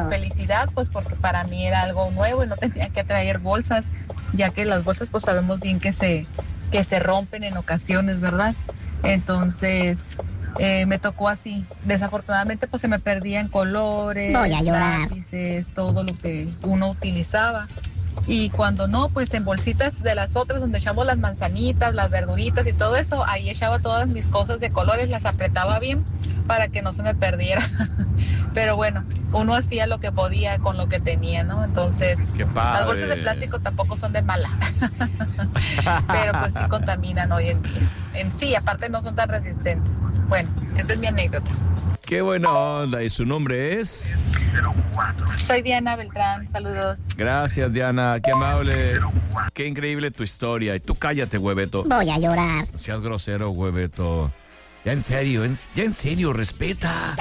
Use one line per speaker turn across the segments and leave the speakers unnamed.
felicidad, pues porque para mí era algo nuevo y no tenía que traer bolsas, ya que las bolsas pues sabemos bien que se rompen en ocasiones, ¿verdad? Entonces me tocó así. Desafortunadamente pues se me perdían colores,
voy a llorar,
lápices, todo lo que uno utilizaba. Y cuando no, pues en bolsitas de las otras donde echamos las manzanitas, las verduritas y todo eso, ahí echaba todas mis cosas de colores, las apretaba bien para que no se me perdiera. Pero bueno, uno hacía lo que podía con lo que tenía, ¿no? Entonces, las bolsas de plástico tampoco son de mala, pero pues sí contaminan hoy en día. En sí, aparte no son tan resistentes. Bueno, esta es mi anécdota.
Qué buena onda. ¿Y su nombre es?
Soy Diana Beltrán, saludos.
Gracias, Diana, qué amable. Qué increíble tu historia. Y tú cállate, hueveto.
voy a llorar.
No seas grosero, hueveto. Ya en serio, respeta.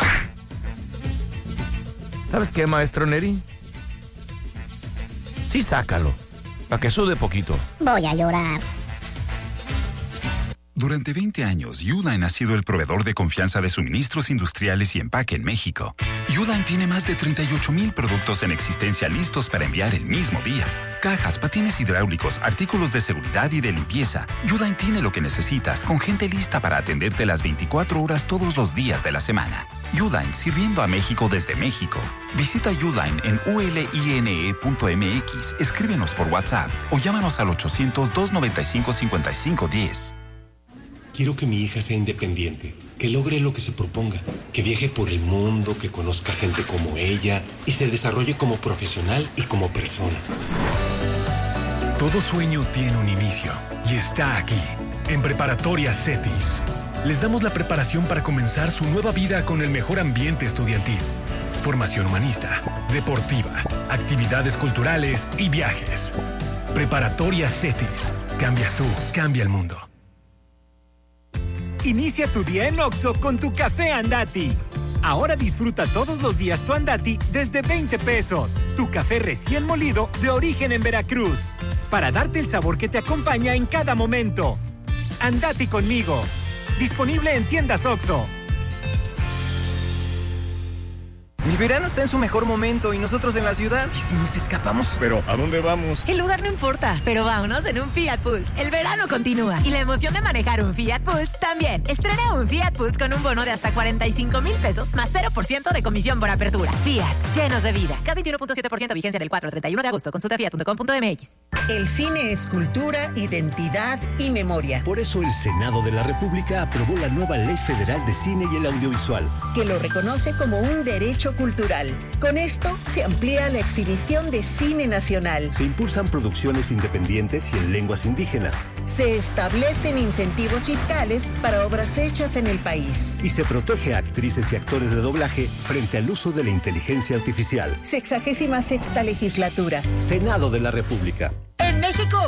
¿Sabes qué, maestro Neri? Sí, sácalo, para que sude poquito.
Voy a llorar.
Durante 20 años, Uline ha sido el proveedor de confianza de suministros industriales y empaque en México. Uline tiene más de 38,000 productos en existencia listos para enviar el mismo día. Cajas, patines hidráulicos, artículos de seguridad y de limpieza. Uline tiene lo que necesitas, con gente lista para atenderte las 24 horas todos los días de la semana. Uline, sirviendo a México desde México. Visita Uline en uline.mx, escríbenos por WhatsApp o llámanos al 800-295-5510.
Quiero que mi hija sea independiente, que logre lo que se proponga, que viaje por el mundo, que conozca gente como ella y se desarrolle como profesional y como persona.
Todo sueño tiene un inicio y está aquí, en Preparatoria CETIS. Les damos la preparación para comenzar su nueva vida con el mejor ambiente estudiantil. Formación humanista, deportiva, actividades culturales y viajes. Preparatoria CETIS. Cambias tú, cambia el mundo.
Inicia tu día en Oxxo con tu café Andati. Ahora disfruta todos los días tu Andati desde 20 pesos. Tu café recién molido de origen en Veracruz. Para darte el sabor que te acompaña en cada momento. Andati conmigo. Disponible en tiendas Oxxo.
El verano está en su mejor momento y nosotros en la ciudad. ¿Y si nos escapamos?
¿Pero a dónde vamos?
El lugar no importa, pero vámonos en un Fiat Pulse. El verano continúa y la emoción de manejar un Fiat Pulse también. Estrena un Fiat Pulse con un bono de hasta 45,000 pesos más 0% de comisión por apertura. Fiat, llenos de vida. Cada 21.7% vigencia del 4 al 31 de agosto. Consulta fiat.com.mx.
El cine es cultura, identidad y memoria.
Por eso el Senado de la República aprobó la nueva Ley Federal de Cine y el Audiovisual,
que lo reconoce como un derecho cultural. Con esto se amplía la exhibición de cine nacional.
Se impulsan producciones independientes y en lenguas indígenas.
Se establecen incentivos fiscales para obras hechas en el país.
Y se protege a actrices y actores de doblaje frente al uso de la inteligencia artificial.
66ª legislatura.
Senado de la República.
En México